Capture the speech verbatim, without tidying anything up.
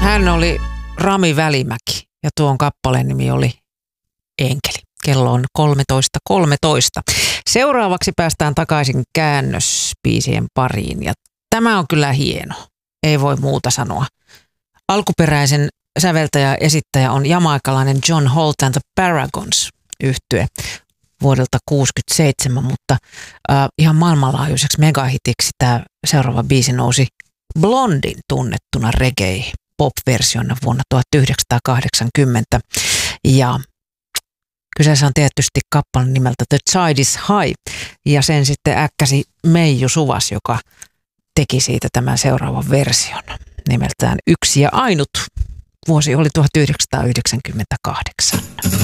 Hän oli Rami Välimäki ja tuon kappaleen nimi oli Enkeli. Kello on kolmetoista kolmetoista. Seuraavaksi päästään takaisin käännöspiisien pariin ja tämä on kyllä hieno. Ei voi muuta sanoa. Alkuperäisen säveltäjä ja esittäjä on jamaikalainen John Holt and the Paragons -yhtye vuodelta kuusikymmentäseitsemän, mutta äh, ihan maailmanlaajuiseksi megahitiksi tämä seuraava biisi nousi Blondin tunnettuna reggae-pop-versiona vuonna tuhatyhdeksänsataakahdeksankymmentä. Ja kyseessä on tietysti kappale nimeltä The Tide is High, ja sen sitten äkkäsi Meiju Suvas, joka teki siitä tämän seuraavan version nimeltään Yksi ja ainut. Vuosi oli tuhatyhdeksänsataayhdeksänkymmentäkahdeksan.